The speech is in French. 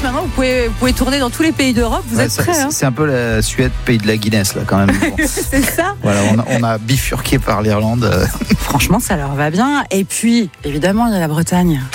maintenant, vous pouvez tourner dans tous les pays d'Europe. Vous êtes prêts, hein. C'est un peu la Suède, pays de la Guinness, là, quand même. Bon. C'est ça. Voilà, on a bifurqué par l'Irlande. Franchement, ça leur va bien. Et puis, évidemment, il y a la Bretagne.